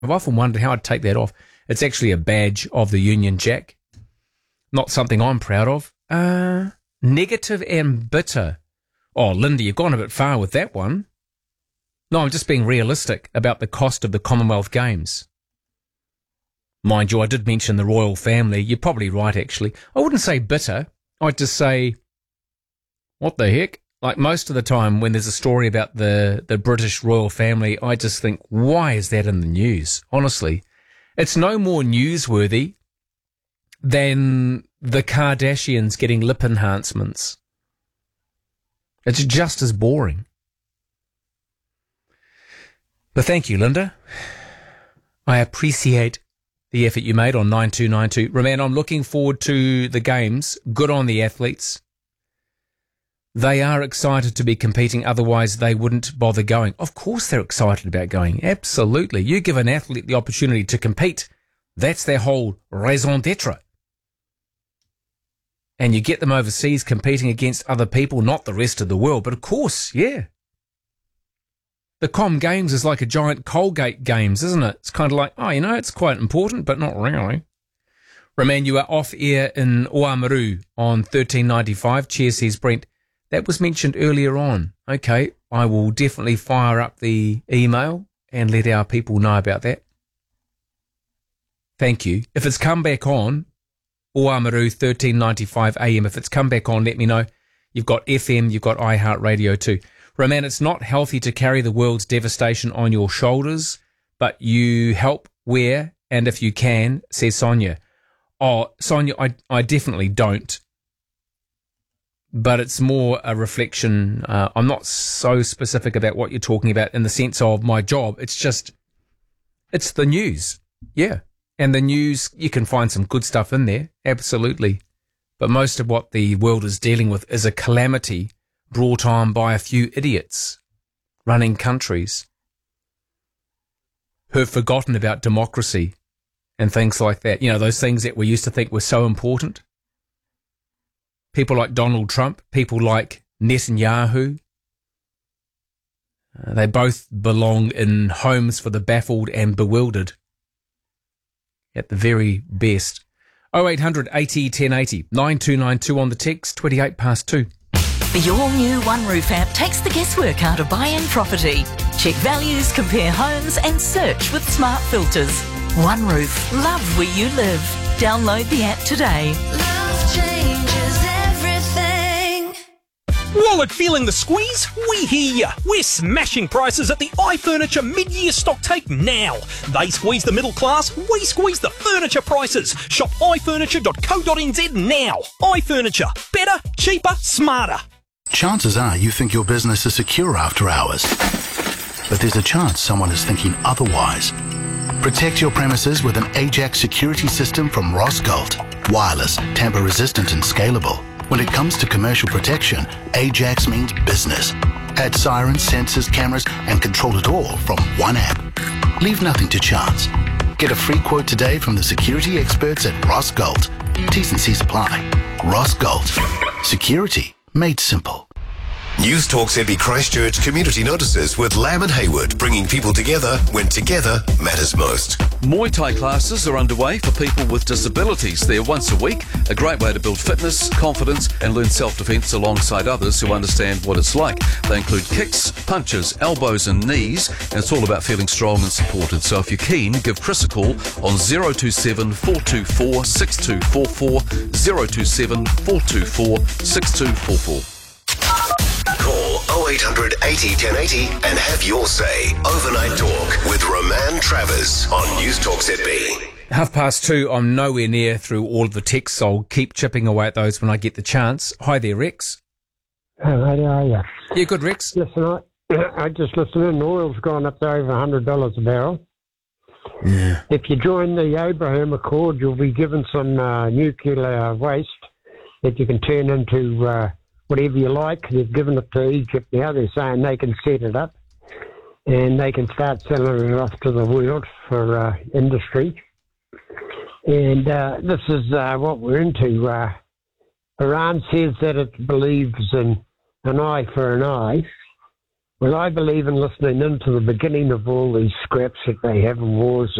I've often wondered how I'd take that off. It's actually a badge of the Union Jack. Not something I'm proud of. Negative and bitter. Oh, Linda, you've gone a bit far with that one. No, I'm just being realistic about the cost of the Commonwealth Games. Mind you, I did mention the royal family. You're probably right, actually. I wouldn't say bitter. I'd just say, what the heck? Like most of the time when there's a story about the British royal family, I just think, why is that in the news? Honestly, it's no more newsworthy than the Kardashians getting lip enhancements. It's just as boring. But thank you, Linda. I appreciate the effort you made on 9292. Roman, I'm looking forward to the games. Good on the athletes. They are excited to be competing, otherwise they wouldn't bother going. Of course they're excited about going. Absolutely. You give an athlete the opportunity to compete. That's their whole raison d'etre. And you get them overseas competing against other people, not the rest of the world. But of course, yeah. The Com Games is like a giant Colgate Games, isn't it? It's kind of like, it's quite important, but not really. Roman, you are off air in Oamaru on 1395. Cheers, says Brent. That was mentioned earlier on. Okay, I will definitely fire up the email and let our people know about that. Thank you. If it's come back on, Oamaru 1395 AM, if it's come back on, let me know. You've got FM, you've got iHeartRadio too. Roman, it's not healthy to carry the world's devastation on your shoulders, but you help where and if you can, says Sonia. Oh, Sonia, I definitely don't. But it's more a reflection. I'm not so specific about what you're talking about in the sense of my job. It's the news. Yeah. And the news, you can find some good stuff in there. Absolutely. But most of what the world is dealing with is a calamity brought on by a few idiots running countries who have forgotten about democracy and things like that. You know, those things that we used to think were so important. People like Donald Trump, people like Netanyahu, they both belong in homes for the baffled and bewildered at the very best. 0800 80 1080, 9292 on the text, 28 past 2. The all-new One Roof app takes the guesswork out of buying property. Check values, compare homes and search with smart filters. One Roof, love where you live. Download the app today. Love changes everything. Wallet feeling the squeeze? We hear ya. We're smashing prices at the iFurniture mid-year stock take now. They squeeze the middle class, we squeeze the furniture prices. Shop ifurniture.co.nz now. iFurniture. Better, cheaper, smarter. Chances are you think your business is secure after hours. But there's a chance someone is thinking otherwise. Protect your premises with an Ajax security system from Rossgold. Wireless, tamper-resistant and scalable. When it comes to commercial protection, Ajax means business. Add sirens, sensors, cameras and control it all from one app. Leave nothing to chance. Get a free quote today from the security experts at Rossgold. T's and C's apply. Rossgold. Security made simple. News Talk ZB Christchurch community notices with Lamb and Hayward, bringing people together when together matters most. Muay Thai classes are underway for people with disabilities. They're once a week, a great way to build fitness, confidence and learn self-defense alongside others who understand what it's like. They include kicks, punches, elbows and knees, and it's all about feeling strong and supported. So if you're keen, give Chris a call on 027 424 6244, 027 424 6244. Call 0800 80 1080 and have your say. Overnight Talk with Roman Travers on News Talk ZB. 2:30, I'm nowhere near through all of the texts, so I'll keep chipping away at those when I get the chance. Hi there, Rex. How are you? Yeah, good, Rex. Listen, I just listened in. Oil's gone up to over $100 a barrel. Yeah. If you join the Abraham Accord, you'll be given some nuclear waste that you can turn into whatever you like. They've given it to Egypt now. They're saying they can set it up and they can start selling it off to the world for industry. And this is what we're into. Iran says that it believes in an eye for an eye. Well, I believe in listening into the beginning of all these scraps that they have in wars